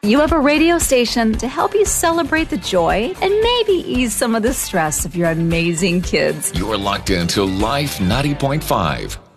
you have a radio station to help you celebrate the joy and maybe ease some of the stress of your amazing kids. You're locked into Life 90.5.